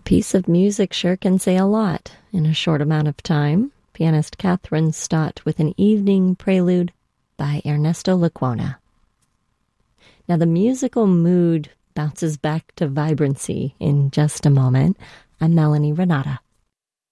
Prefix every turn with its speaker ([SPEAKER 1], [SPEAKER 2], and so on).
[SPEAKER 1] piece of music sure can say a lot in a short amount of time. Pianist Catherine Stott with an evening prelude by Ernesto Lecuona. Now the musical mood bounces back to vibrancy in just a moment. I'm Melanie Renata.